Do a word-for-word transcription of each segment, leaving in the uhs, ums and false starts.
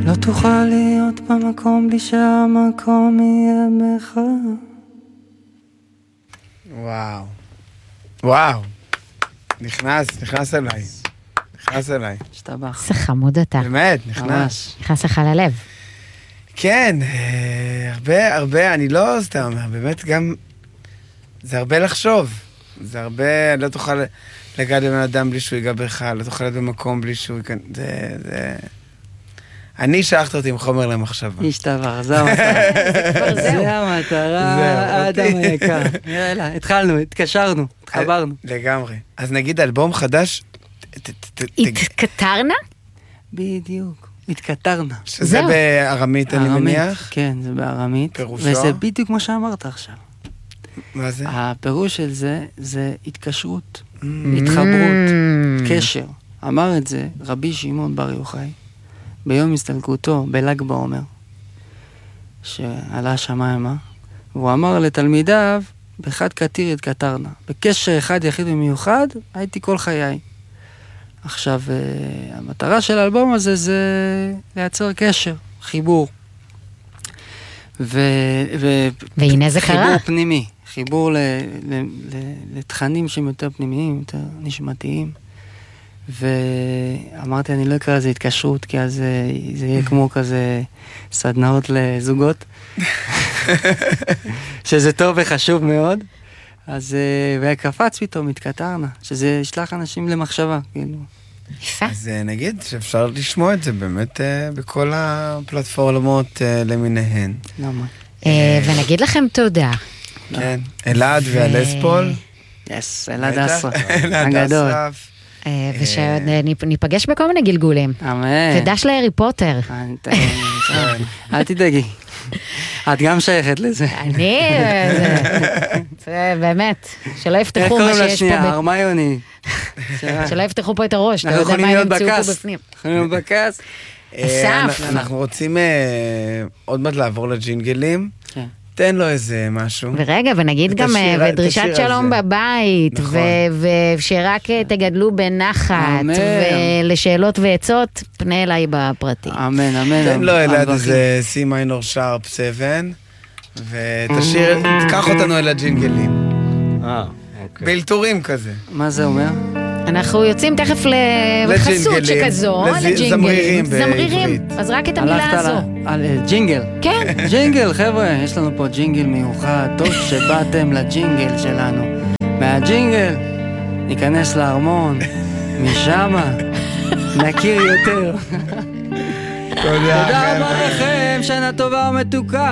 לא תוכל להיות במקום בלי שהמקום יהיה בך. וואו. וואו. נכנס, נכנס אליי. נכנס אליי. שתבח. זה חמוד אתה. באמת, נכנס. נכנס לך ללב. כן, הרבה, הרבה, אני לא סתם אומר, באמת גם, זה הרבה לחשוב. זה הרבה, לא תוכל לגעת בבן אדם בלי שהוא ייגע בך, לא תוכל להיות במקום בלי שהוא ייגע, זה, זה... אני שלחת אותי עם חומר למחשבה. השתבר, זה המטרה. זה המטרה, אדם היקר. יאללה, התחלנו, התקשרנו, התחברנו. לגמרי. אז נגיד אלבום חדש... התקטרנה? בדיוק, התקטרנה. שזה בארמית, אני מניח? כן, זה בארמית. פירושו? וזה בדיוק כמו שאמרת עכשיו. מה זה? הפירוש של זה, זה התקשרות, התחברות, קשר. אמר את זה רבי שמעון בר יוחאי. ביום הסתלקותו, בל"ג בעומר, שעלה שמיימה, והוא אמר לתלמידיו, באחד קטיר התקטרנה. בקשר אחד יחיד ומיוחד, הייתי כל חיי. עכשיו, המטרה של האלבום הזה זה לייצר קשר, חיבור. ו... ו... והנה זה קרה. חיבור פנימי, חיבור ל... ל... ל... לתכנים שהם יותר פנימיים, יותר נשמתיים. ואמרתי, אני לא אקרא לזה התקשרות, כי אז זה יהיה כמו כזה סדנאות לזוגות, שזה טוב וחשוב מאוד. אז, והקפץ פתאום, התקטרנה, שזה ישלח אנשים למחשבה, כאילו. יפה. אז נגיד שאפשר לשמוע את זה באמת בכל הפלטפורמות למיניהן. למה? ונגיד לכם תודה. כן, אלעד והלספול. יס, אלעד אסרף, הגדול. ושניפגש בכל מיני גלגולים. אמן. ודש להרי פוטר. אל תדאגי. את גם שייכת לזה. אני, זה באמת, שלא יפתחו מה איך קוראים שיש פה. לשנייה, הרמיוני. שלא יפתחו פה את הראש, אתה אנחנו יודע יכולים מה להיות ימצאו פה בכס. בפנים. יכולים להיות בכס. אסף. אנחנו רוצים עוד מעט לעבור לג'ינגלים. כן. תן לו איזה משהו. ורגע, ונגיד גם, ודרישת שלום בבית, ושרק תגדלו בנחת, ולשאלות ועצות, פנה אליי בפרטי. אמן, אמן. תן לו אלעד איזה C מיינור שרפ שבע, ותשאיר, תקח אותנו אל הג'ינגלים. אה, אוקיי. באלתורים כזה. מה זה אומר? אנחנו יוצאים תכף לחסות שכזו, לג'ינגלים. זמרירים, אז רק את המילה הזו. על ג'ינגל. כן. ג'ינגל, חבר'ה, יש לנו פה ג'ינגל מיוחד, טוב שבאתם לג'ינגל שלנו. מהג'ינגל ניכנס לארמון, משם נכיר יותר. תודה רבה לכם, שנה טובה ומתוקה.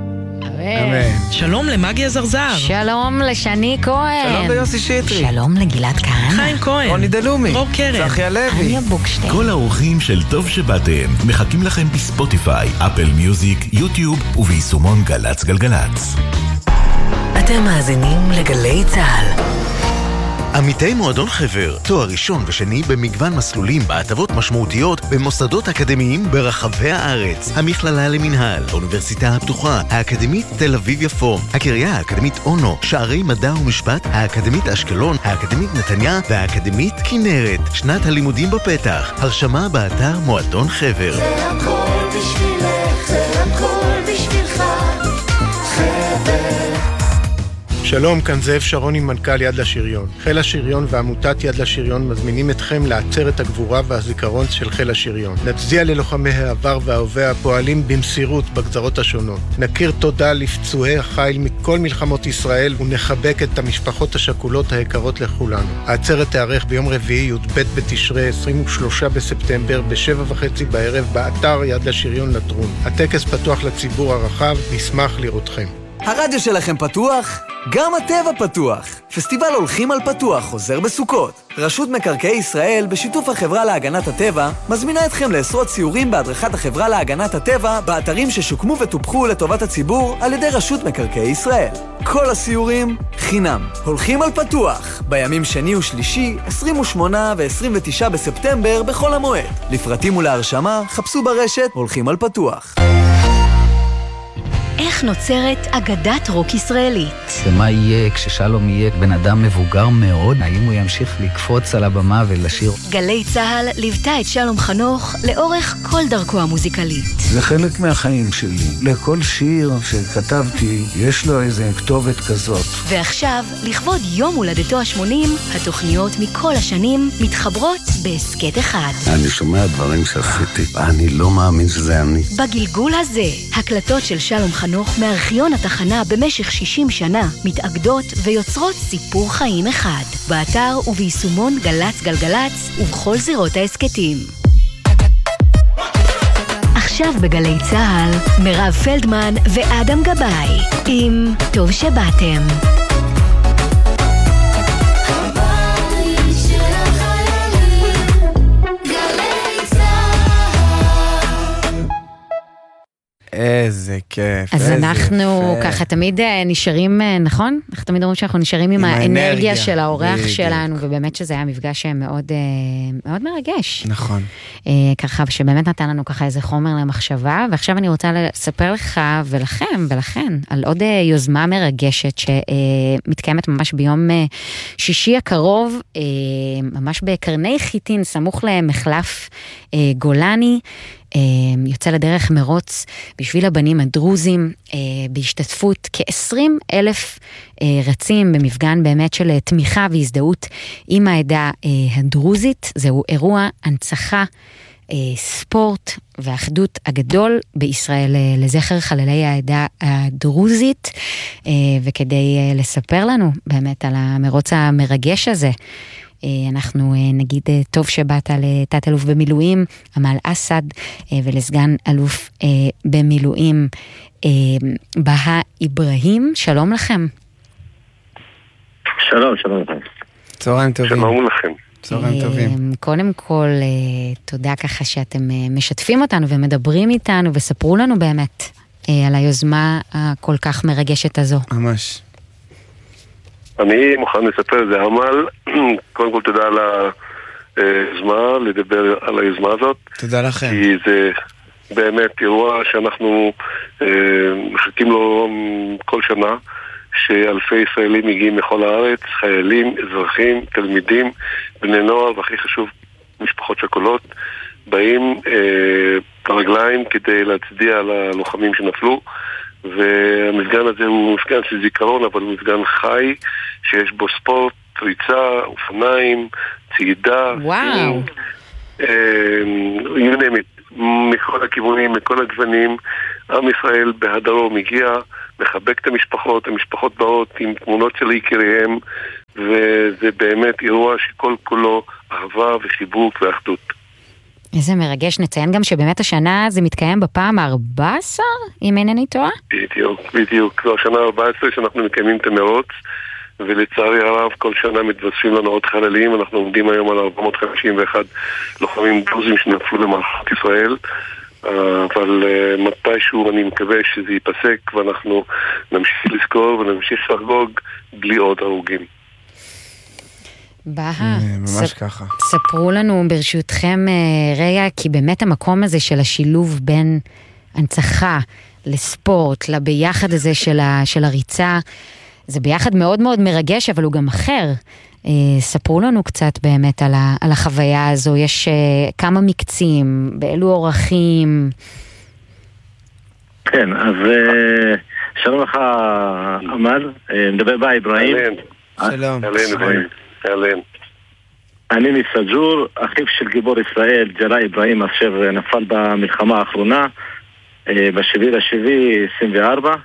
שלום למגי הזרזר. שלום לשני כהן. שלום ליוסי שטרי. שלום לגלעד כהן. חיים כהן. רוני דלומי. דרור קרן. צחי הלוי. אניה בוקשטיין. כל האורחים של טוב שבאתם מחכים לכם בספוטיפיי, אפל מיוזיק, יוטיוב וביישומון גלץ גלגלץ. אתם מאזינים לגלי צהל. עמיתי מועדון חבר, תואר ראשון ושני במגוון מסלולים בהטבות משמעותיות במוסדות אקדמיים ברחבי הארץ. המכללה למנהל, האוניברסיטה הפתוחה, האקדמית תל אביב יפו, הקריה האקדמית אונו, שערי מדע ומשפט, האקדמית אשקלון, האקדמית נתניה והאקדמית כנרת. שנת הלימודים בפתח, הרשמה באתר מועדון חבר. זה הכל בשבילך, זה הכל בשבילך, חבר. שלום, כאן זאב שרוני, מנכ"ל יד לשריון. חיל השריון ועמותת יד לשריון מזמינים אתכם לעצרת הגבורה והזיכרון של חיל השריון. נצדיע ללוחמי העבר וההווה הפועלים במסירות בגזרות השונות. נכיר תודה לפצועי החיל מכל מלחמות ישראל ונחבק את המשפחות השכולות היקרות לכולנו. העצרת תארך ביום רביעי י"ב בתשרי עשרים ושלושה בספטמבר בשבע וחצי בערב באתר יד לשריון לטרון. הטקס פתוח לציבור הרחב, נשמח לראותכם. הרדיו שלכם פתוח? גם הטבע פתוח. פסטיבל הולכים על פתוח חוזר בסוכות. רשות מקרקעי ישראל בשיתוף החברה להגנת הטבע מזמינה אתכם לעשרות סיורים בהדרכת החברה להגנת הטבע באתרים ששוקמו וטופחו לטובת הציבור על ידי רשות מקרקעי ישראל. כל הסיורים חינם. הולכים על פתוח בימים שני ושלישי עשרים ושמונה ו-עשרים ותשעה בספטמבר בכל המועד. לפרטים ולהרשמה חפשו ברשת הולכים על פתוח. איך נוצרת אגדת רוק ישראלית. ומה יהיה כששלום יהיה בן אדם מבוגר מאוד? האם הוא ימשיך לקפוץ על הבמה ולשיר? גלי צהל ליוותה את שלום חנוך לאורך כל דרכו המוזיקלית. זה חלק מהחיים שלי. לכל שיר שכתבתי יש לו איזה כתובת כזאת. ועכשיו, לכבוד יום הולדתו ה-שמונים, התוכניות מכל השנים מתחברות בעסקת אחד. אני שומע דברים שעשיתי, אני לא מאמין שזה אני. בגלגול הזה, הקלטות של שלום חנוך מארכיון התחנה במשך שישים שנה מתאגדות ויוצרות סיפור חיים אחד. באתר וביישומון גלץ גלגלץ ובכל זירות העסקתים. עכשיו בגלי צהל, מירב פלדמן ואדם גבאי עם טוב שבאתם. איזה כיף. אז איזה אנחנו יפה. ככה תמיד נשארים, נכון? אנחנו תמיד אומרים שאנחנו נשארים עם, עם האנרגיה, האנרגיה של האורח בדיוק. שלנו, ובאמת שזה היה מפגש מאוד, מאוד מרגש. נכון. ככה, שבאמת נתן לנו ככה איזה חומר למחשבה, ועכשיו אני רוצה לספר לך ולכם ולכן על עוד יוזמה מרגשת שמתקיימת ממש ביום שישי הקרוב, ממש בקרני חיטין, סמוך למחלף גולני, יוצא לדרך מרוץ בשביל הבנים הדרוזים, בהשתתפות כ-עשרים אלף רצים במפגן באמת של תמיכה והזדהות עם העדה הדרוזית. זהו אירוע הנצחה, ספורט והאחדות הגדול בישראל לזכר חללי העדה הדרוזית, וכדי לספר לנו באמת על המרוץ המרגש הזה, אנחנו נגיד טוב שבאת לתת אלוף במילואים אמל אסד ולסגן אלוף במילואים בהה איברהים. שלום לכם. שלום, שלום לכם. צהריים טובים. שלום לכם. צהריים טובים. קודם כל תודה ככה שאתם משתפים אותנו ומדברים איתנו, וספרו לנו באמת על היוזמה הכל כך מרגשת הזו. ממש. אני מוכן לספר את זה, עמל. קודם כל תודה על היוזמה, לדבר על היוזמה הזאת. תודה לכם. כי זה באמת אירוע שאנחנו מחכים לו כל שנה, שאלפי ישראלים מגיעים מכל הארץ, חיילים, אזרחים, תלמידים, בני נוער, והכי חשוב, משפחות שכולות, באים ברגליים כדי להצדיע ללוחמים שנפלו. והמפגן הזה הוא מפגן של זיכרון, אבל הוא מפגן חי, שיש בו ספורט, ריצה, אופניים, צעידה. וואו. you name it, מכל הכיוונים, מכל הגוונים. עם ישראל בהדרום הגיע, מחבק את המשפחות, המשפחות באות עם תמונות של יקיריהם, וזה באמת אירוע שכל כולו אהבה וחיבוק ואחדות. איזה מרגש. נציין גם שבאמת השנה זה מתקיים בפעם ה-ארבע עשרה, אם אינני טועה? בדיוק, בדיוק. זו השנה ה-ארבע עשרה שאנחנו מקיימים את המרוץ, ולצערי הרב כל שנה מתווספים לנו עוד חללים. אנחנו עומדים היום על ארבע מאות חמישים ואחד לוחמים דרוזים שנפלו למערכת ישראל, אבל מתישהו אני מקווה שזה ייפסק, ואנחנו נמשיך לזכור ונמשיך לחגוג בלי עוד הרוגים. בהה, ממש ככה. ספרו לנו ברשותכם רגע, כי באמת המקום הזה של השילוב בין הנצחה לספורט, לביחד הזה של, ה, של הריצה, זה ביחד מאוד מאוד מרגש, אבל הוא גם אחר. ספרו לנו קצת באמת על, ה, על החוויה הזו. יש כמה מקצים, באילו אורחים. כן, אז שלום לך עמל, מדבר בה איברהים. שלום. אלן. אני מסג'ור, אחיו של גיבור ישראל, ג'לה איברהים, אשר נפל במלחמה האחרונה, בשביעי לשביעי עשרים וארבע.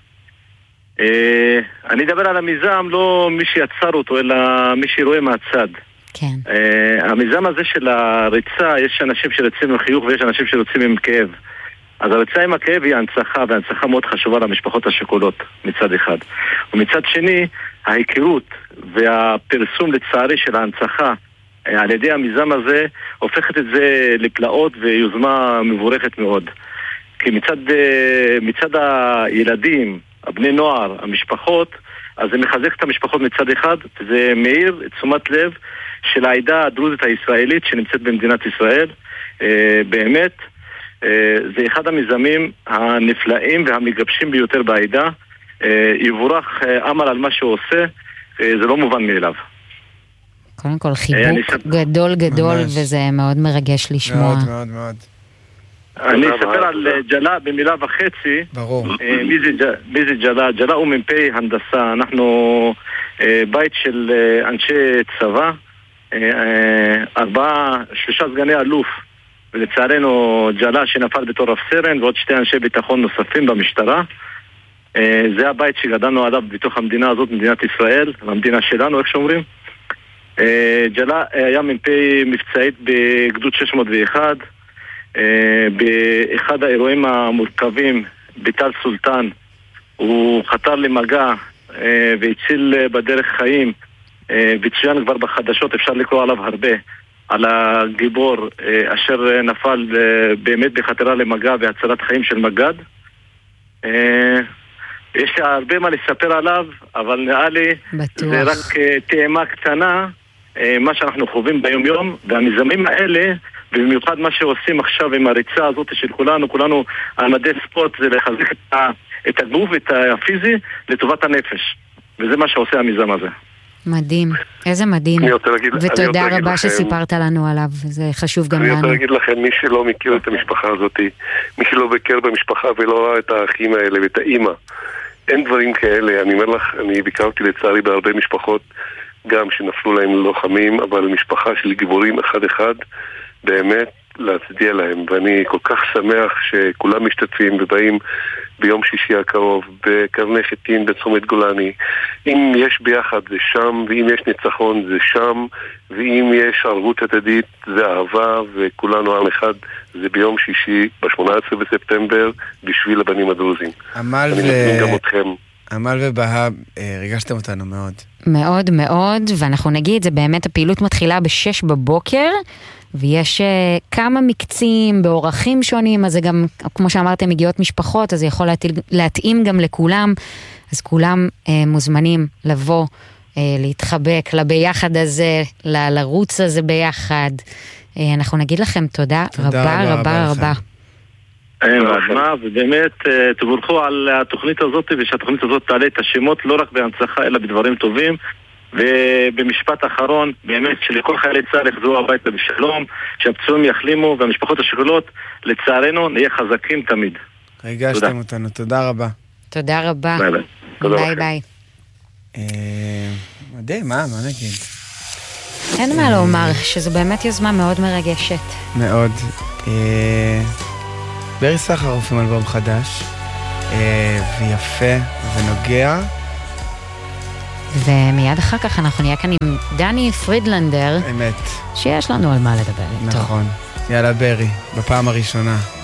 אני אדבר על המיזם, לא מי שיצר אותו, אלא מי שרואה מהצד. כן. המיזם הזה של הריצה, יש אנשים שרצים עם חיוך ויש אנשים שרצים עם כאב. אז הריצה עם הכאב היא הנצחה, והנצחה מאוד חשובה למשפחות השכולות מצד אחד. ומצד שני, ההיכרות והפרסום לצערי של ההנצחה על ידי המיזם הזה הופכת את זה לפלאות ויוזמה מבורכת מאוד. כי מצד, מצד הילדים, הבני נוער, המשפחות, אז זה מחזק את המשפחות מצד אחד, וזה מאיר את תשומת לב של העדה הדרוזית הישראלית שנמצאת במדינת ישראל. באמת, זה אחד המיזמים הנפלאים והמגבשים ביותר בעידה. יבורך אמל על מה שהוא עושה, זה לא מובן מאליו. קודם כל חיבוק גדול גדול, וזה מאוד מרגש לשמוע. מאוד מאוד מאוד. אני אספר על ג'לה במילה וחצי. ברור. מי זה ג'לה? ג'לה הוא מ"פ הנדסה. אנחנו בית של אנשי צבא, ארבעה, שלושה סגני אלוף, ולצערנו ג'לה שנפל בתור רב סרן, ועוד שתי אנשי ביטחון נוספים במשטרה. זה הבית שגדלנו עליו בתוך המדינה הזאת, מדינת ישראל, המדינה שלנו, איך שאומרים. ג'לה היה מ"פ מבצעית בגדוד שש מאות ואחת, באחד האירועים המורכבים בטל סולטן הוא חתר למגע והציל בדרך חיים, וצוין כבר בחדשות, אפשר לקרוא עליו הרבה, על הגיבור אשר נפל באמת בחתרה למגע והצלת חיים של מגד. יש לי הרבה מה לספר עליו, אבל נראה לי בטוח. זה רק טעימה קטנה מה שאנחנו חווים ביום יום, והמיזמים האלה, ובמיוחד מה שעושים עכשיו עם הריצה הזאת של כולנו, כולנו על מדי ספורט, זה לחזק את, את הגוף ואת הפיזי לטובת הנפש, וזה מה שעושה המיזם הזה. מדהים, איזה מדהים, להגיד, ותודה רבה לכם, שסיפרת לנו עליו, זה חשוב גם אני לנו. אני רוצה להגיד לכם, מי שלא מכיר את המשפחה הזאת, מי שלא ביקר במשפחה ולא ראה את האחים האלה ואת האמא, אין דברים כאלה. אני אומר לך, אני ביקרתי לצערי בהרבה משפחות גם שנפלו להם לוחמים, אבל משפחה של גיבורים אחד אחד, באמת להצדיע להם, ואני כל כך שמח שכולם משתתפים ובאים ביום שישי הקרוב בקרני חיטין בצומת גולני. אם יש ביחד זה שם, ואם יש ניצחון זה שם, ואם יש ערבות הדדית זה אהבה, וכולנו עם אחד. זה ביום שישי ב-שמונה עשרה בספטמבר בשביל הבנים הדרוזים. עמל ו... גם אתכם. עמל ובהב, ריגשתם אותנו מאוד. מאוד מאוד, ואנחנו נגיד, זה באמת הפעילות מתחילה בשש בבוקר, ויש uh, כמה מקצים באורחים שונים, אז זה גם, כמו שאמרתם, מגיעות משפחות, אז זה יכול להתאים, להתאים גם לכולם, אז כולם uh, מוזמנים לבוא, uh, להתחבק לביחד הזה, ל- לרוץ הזה ביחד. Uh, אנחנו נגיד לכם תודה, תודה רבה רבה רבה. רבה. אין רחמה, ובאמת תבורכו על התוכנית הזאת, ושהתוכנית הזאת תעלה את השמות לא רק בהנצחה, אלא בדברים טובים. ובמשפט האחרון, באמת שלכל חיילי צה"ל יחזרו הביתה בשלום, שהפצועים יחלימו, והמשפחות השכולות, לצערנו, נהיה חזקים תמיד. ריגשתם אותנו, תודה רבה. תודה רבה. ביי ביי. מדהים, מה, מה נגיד? אין מה לומר, שזו באמת יוזמה מאוד מרגשת. מאוד. ברי סחרוף עם אלבום חדש, ויפה ונוגע. ומיד אחר כך אנחנו נהיה כאן עם דני פרידלנדר. אמת. שיש לנו על מה לדבר איתו. נכון. יאללה ברי, בפעם הראשונה.